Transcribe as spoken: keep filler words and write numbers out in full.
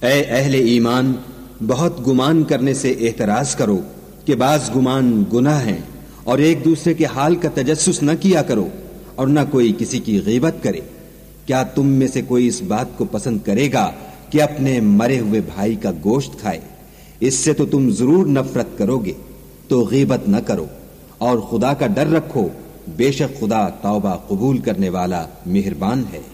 ऐ अहले ईमान, बहुत गुमान करने से एहतराज करो कि बाज गुमान गुनाह है, और एक दूसरे के हाल का तजस्सुस न किया करो और न कोई किसी की गीबत करे। क्या तुम में से कोई इस बात को पसंद करेगा कि अपने मरे हुए भाई का गोश्त खाए? इससे तो तुम जरूर नफरत करोगे। तो गीबत न करो और खुदा का डर रखो, बेशक खुदा तौबा कबूल करने वाला मेहरबान है।